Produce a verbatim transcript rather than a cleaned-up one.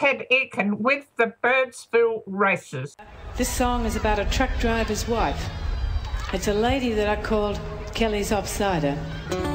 Ted Aiken with the Birdsville Racers. This song is about a truck driver's wife. It's a lady that I called Kelly's Offsider.